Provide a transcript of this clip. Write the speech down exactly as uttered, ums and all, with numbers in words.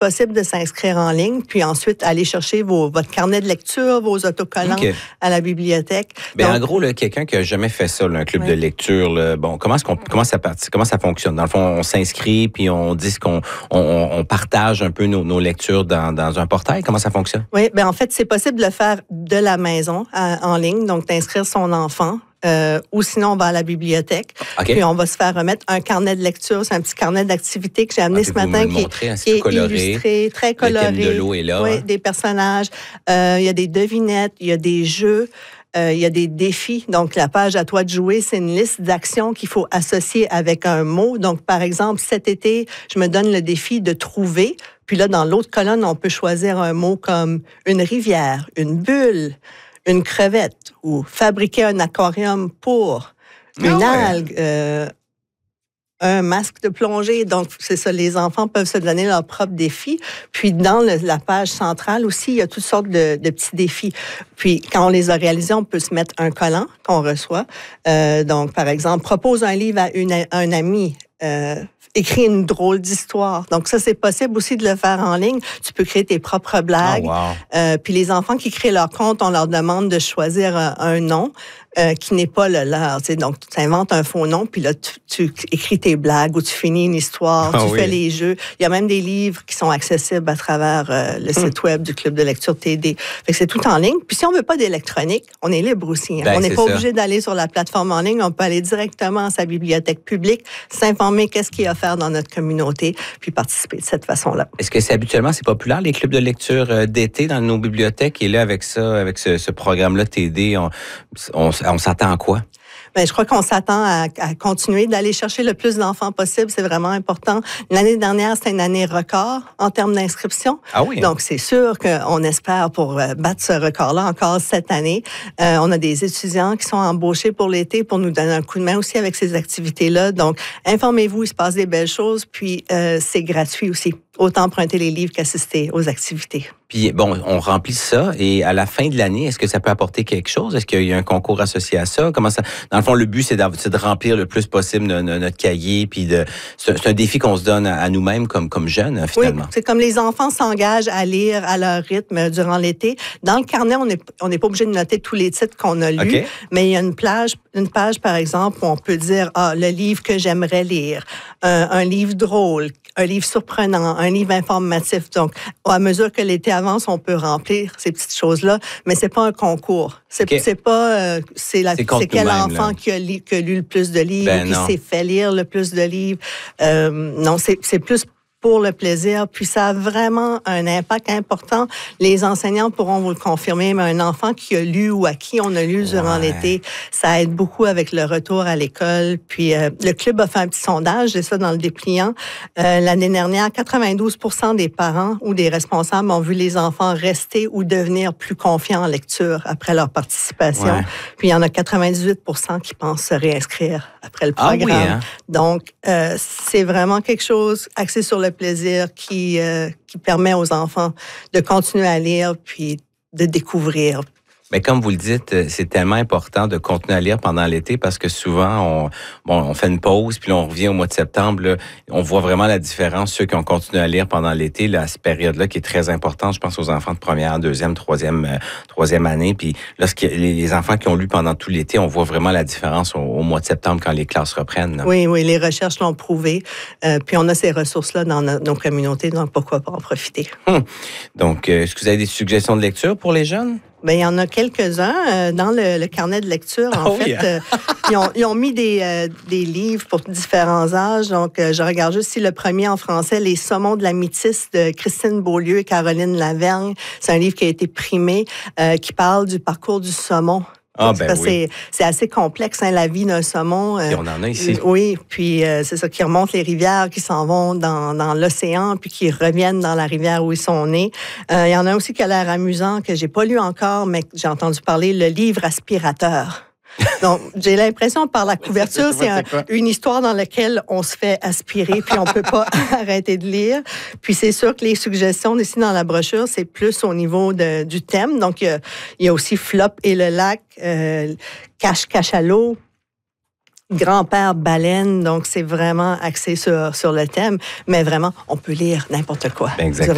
possible de s'inscrire en ligne, puis ensuite aller chercher vos, votre carnet de lecture, vos autocollants okay. à la bibliothèque. Bien, Donc, en gros, là, quelqu'un qui n'a jamais fait ça, là, un club oui. de lecture, là, bon, comment est-ce qu'on, comment ça comment ça fonctionne? Dans le fond, on s'inscrit, puis on dit qu'on on, on partage un peu nos, nos lectures dans, dans un portail. Comment ça fonctionne? Oui, bien en fait, c'est possible de le faire de la maison à, en ligne, donc d'inscrire son enfant. Euh, ou sinon, on va à la bibliothèque. Okay. Puis on va se faire remettre un carnet de lecture. C'est un petit carnet d'activité que j'ai amené okay, ce matin qui, montrer, hein, qui est coloré, illustré, très coloré. Le thème de l'eau est là. Oui, hein. Des personnages. Euh, il y a des devinettes, il y a des jeux. Euh, il y a des défis. Donc, la page à toi de jouer, c'est une liste d'actions qu'il faut associer avec un mot. Donc, par exemple, cet été, je me donne le défi de trouver. Puis là, dans l'autre colonne, on peut choisir un mot comme une rivière, une bulle, une crevette ou fabriquer un aquarium pour une ah ouais. algue, euh, un masque de plongée. Donc, c'est ça, les enfants peuvent se donner leurs propres défis. Puis, dans le, la page centrale aussi, il y a toutes sortes de, de petits défis. Puis, quand on les a réalisés, on peut se mettre un collant qu'on reçoit. Euh, donc, par exemple, propose un livre à, une, à un ami. Euh, écrit une drôle d'histoire. Donc ça, c'est possible aussi de le faire en ligne. Tu peux créer tes propres blagues. Oh, wow. euh, puis les enfants qui créent leur compte, on leur demande de choisir un, un nom euh, qui n'est pas le leur. Tu sais, donc, tu inventes un faux nom, puis là, tu, tu écris tes blagues ou tu finis une histoire, oh, tu oui. fais les jeux. Il y a même des livres qui sont accessibles à travers euh, le site hum. web du Club de lecture T D. Fait que c'est tout en ligne. Puis si on veut pas d'électronique, on est libre aussi. Hein. Ben, on n'est pas ça. obligé d'aller sur la plateforme en ligne. On peut aller directement à sa bibliothèque publique, s'informer qu'est-ce qu'il y a à faire dans notre communauté, puis participer de cette façon-là. Est-ce que c'est habituellement, c'est populaire, les clubs de lecture d'été dans nos bibliothèques? Et là, avec ça, avec ce, ce programme-là T D, on, on, on s'attend à quoi? Bien, je crois qu'on s'attend à, à continuer d'aller chercher le plus d'enfants possible. C'est vraiment important. L'année dernière, c'était une année record en termes d'inscription. Ah oui, hein? Donc, c'est sûr qu'on espère pour battre ce record-là encore cette année. Euh, on a des étudiants qui sont embauchés pour l'été pour nous donner un coup de main aussi avec ces activités-là. Donc, informez-vous, il se passe des belles choses. Puis, euh, c'est gratuit aussi. Autant emprunter les livres qu'assister aux activités. Puis, bon, on remplit ça et à la fin de l'année, est-ce que ça peut apporter quelque chose? Est-ce qu'il y a un concours associé à ça? Comment ça? Dans le fond, le but, c'est de, c'est de remplir le plus possible notre, notre cahier. Puis, de, c'est, c'est un défi qu'on se donne à, à nous-mêmes comme, comme jeunes, finalement. Oui, c'est comme les enfants s'engagent à lire à leur rythme durant l'été. Dans le carnet, on n'est on n'est pas obligé de noter tous les titres qu'on a lus, okay. mais il y a une plage, une page, par exemple, où on peut dire, ah, le livre que j'aimerais lire, un, un livre drôle, un livre surprenant, un livre informatif. Donc, à mesure que l'été avance, on peut remplir ces petites choses-là, mais c'est pas un concours. C'est, okay. c'est pas, euh, c'est, la, c'est, c'est quel enfant là. qui a, li, qui a lu le plus de livres, ben qui non. s'est fait lire le plus de livres. Euh, non, c'est, c'est plus pour le plaisir, puis ça a vraiment un impact important. Les enseignants pourront vous le confirmer, mais un enfant qui a lu ou à qui on a lu durant ouais. l'été, ça aide beaucoup avec le retour à l'école. Puis euh, le club a fait un petit sondage, j'ai ça dans le dépliant. Euh, l'année dernière, quatre-vingt-douze pour cent des parents ou des responsables ont vu les enfants rester ou devenir plus confiants en lecture après leur participation. Ouais. Puis il y en a quatre-vingt-dix-huit pour cent qui pensent se réinscrire après le programme. Ah oui, hein? Donc, euh, c'est vraiment quelque chose axé sur le plaisir qui, euh, qui permet aux enfants de continuer à lire puis de découvrir. Mais comme vous le dites, c'est tellement important de continuer à lire pendant l'été parce que souvent, on, bon, on fait une pause, puis là, on revient au mois de septembre. Là, on voit vraiment la différence, ceux qui ont continué à lire pendant l'été, là, à cette période-là qui est très importante. Je pense aux enfants de première, deuxième, troisième, euh, troisième année. Puis là, ce qui, les, les enfants qui ont lu pendant tout l'été, on voit vraiment la différence au, au mois de septembre quand les classes reprennent. Là. Oui, oui, les recherches l'ont prouvé. Euh, puis on a ces ressources-là dans nos, nos communautés, donc pourquoi pas en profiter. Hum. Donc, euh, est-ce que vous avez des suggestions de lecture pour les jeunes? Bien, il y en a quelques-uns euh, dans le, le carnet de lecture. En oh, fait, yeah. euh, ils, ont, ils ont mis des, euh, des livres pour différents âges. Donc, euh, je regarde juste ici le premier en français, Les saumons de la métisse de Christine Beaulieu et Caroline Lavergne. C'est un livre qui a été primé, euh, qui parle du parcours du saumon. Ah, ben oui. c'est, c'est assez complexe, hein, la vie d'un saumon. Et on en a ici. Euh, oui, puis euh, c'est ça qui remonte les rivières, qui s'en vont dans, dans l'océan, puis qui reviennent dans la rivière où ils sont nés. Euh, il y en a aussi qui a l'air amusant, que j'ai pas lu encore, mais que j'ai entendu parler, le livre aspirateur. Donc, j'ai l'impression, par la couverture, c'est un, une histoire dans laquelle on se fait aspirer, puis on peut pas arrêter de lire. Puis c'est sûr que les suggestions ici dans la brochure, c'est plus au niveau de, du thème. Donc, il y a, il y a aussi Flop et le lac, euh, Cache-Cachalot, Grand-père baleine. Donc, c'est vraiment axé sur, sur le thème. Mais vraiment, on peut lire n'importe quoi. Exactement.